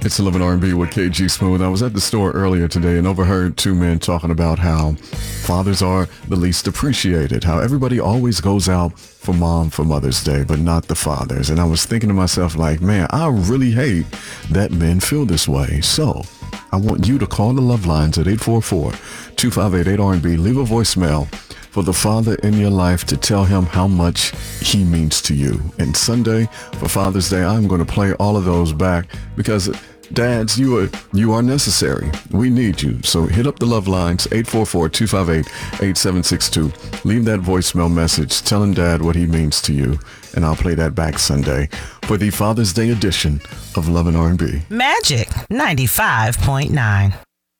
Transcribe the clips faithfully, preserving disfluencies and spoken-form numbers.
It's eleven R and B with K G Smooth. I was at the store earlier today and overheard two men talking about how fathers are the least appreciated, how everybody always goes out for mom for Mother's Day, but not the fathers. And I was thinking to myself, like, man, I really hate that men feel this way. So I want you to call the Love Lines at eight four four, two five eight, eight R and B. Leave a voicemail for the father in your life to tell him how much he means to you. And Sunday, for Father's Day, I'm going to play all of those back because dads, you are you are necessary. We need you. So hit up the Love Lines, eight four four, two five eight, eight seven six two. Leave that voicemail message telling dad what he means to you, and I'll play that back Sunday for the Father's Day edition of Love and R and B. Magic ninety-five point nine.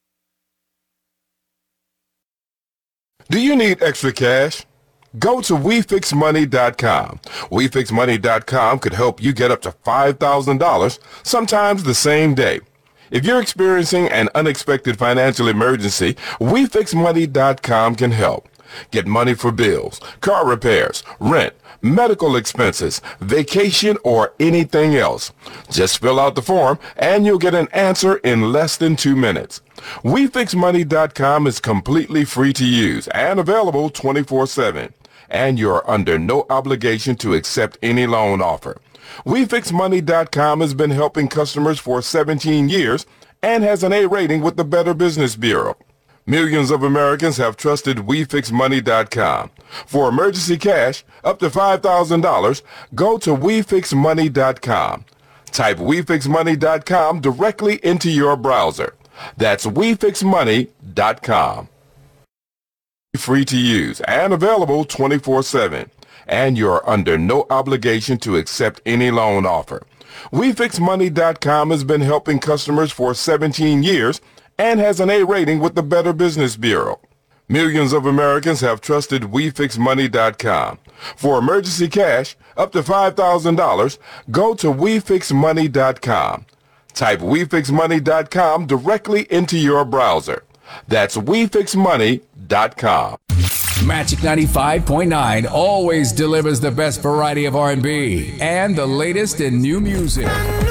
Do you need extra cash? Go to we fix money dot com. we fix money dot com could help you get up to five thousand dollars, sometimes the same day. If you're experiencing an unexpected financial emergency, we fix money dot com can help. Get money for bills, car repairs, rent, medical expenses, vacation, or anything else. Just fill out the form and you'll get an answer in less than two minutes. we fix money dot com is completely free to use and available twenty-four seven. And you're under no obligation to accept any loan offer. we fix money dot com has been helping customers for seventeen years and has an A rating with the Better Business Bureau. Millions of Americans have trusted we fix money dot com. For emergency cash, up to five thousand dollars, go to we fix money dot com. Type we fix money dot com directly into your browser. That's we fix money dot com. Free to use and available twenty-four seven. And you're under no obligation to accept any loan offer. we fix money dot com has been helping customers for seventeen years and has an A rating with the Better Business Bureau. Millions of Americans have trusted we fix money dot com. For emergency cash, up to five thousand dollars, go to we fix money dot com. Type we fix money dot com directly into your browser. That's we fix money dot com. Magic ninety-five point nine always delivers the best variety of R and B and the latest in new music.